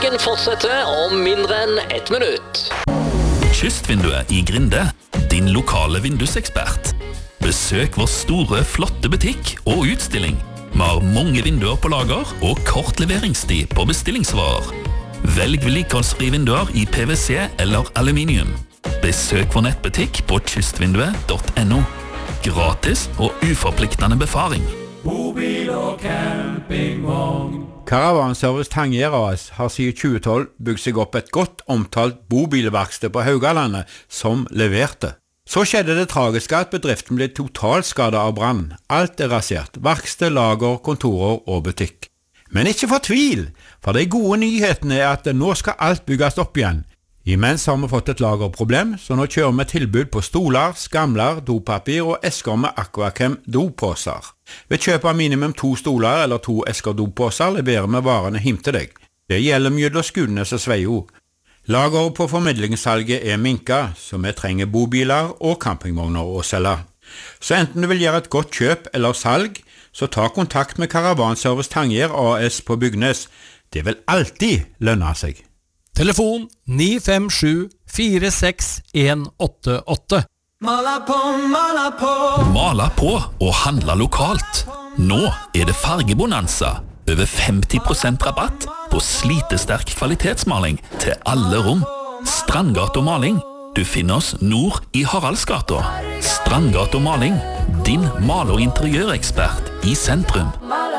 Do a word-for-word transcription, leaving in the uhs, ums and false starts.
Den fortsetter om mindre enn ett minutt. Kystvinduet i Grinde, din lokale vindusekspert. Besøk vår store, flotte butikk og utstilling. Vi har mange vinduer på lager og kort leveringstid på bestillingsvarer. Velg vedlikeholdsfrie vinduer i P V C eller aluminium. Besøk vår nettbutikk på kystvinduet punktum no. Gratis og uforpliktende befaring. Bobil og campingvogn. Caravanservice Tangier A S har siden tjue tolv bygd seg opp et godt omtalt bobilverksted på Haugalandet som leverte. Så skjedde det tragiske at bedriften ble totalskadet av brann. Alt er rasert. Verksted, lager, kontorer og butikk. Men ikke fortvil, for de gode nyhetene er at nå skal alt bygges opp igjen. Imens har vi fått et lagerproblem, så nå kjører vi tilbud på stoler, skamler, dopapir og esker med Aquachem dopåser. Ved kjøp av minimum to stoler eller to esker dopåser leverer vi varene hjem til deg. Det gjelder mye Skudenes og Sveio. Lageret på formidlingssalget er minka, så vi trenger bobiler og campingvogner å selge. Så enten du vil gjøre et godt kjøp eller salg, så ta kontakt med Caravanservice Tangier A S på Bygnes. Det vil alltid lønne seg. Telefon ni fem sju fire seks en åtte åtte. Mala på, mala på. Mala på og handla lokalt. Nå er det fargebonanza. Over femti prosent rabatt på slitesterk kvalitetsmaling til alle rom. Strandgata Maling. Du finner oss nord i Haraldsgata. Strandgata Maling. Din mal- og interiørekspert i sentrum.